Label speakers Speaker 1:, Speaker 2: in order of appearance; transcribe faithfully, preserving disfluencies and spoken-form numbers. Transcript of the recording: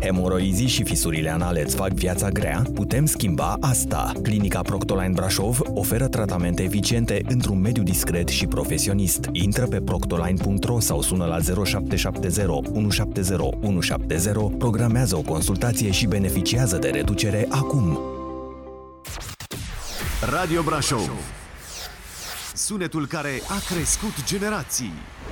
Speaker 1: Hemoroizii și fisurile anale îți fac viața grea? Putem schimba asta. Clinica Proctoline Brașov oferă tratamente eficiente într-un mediu discret și profesionist. Intră pe proctoline punct ro sau sună la zero șapte șapte zero unu șapte zero unu șapte zero, programează o consultație și beneficiază de reducere acum.
Speaker 2: Radio Brașov. Sunetul care a crescut generații.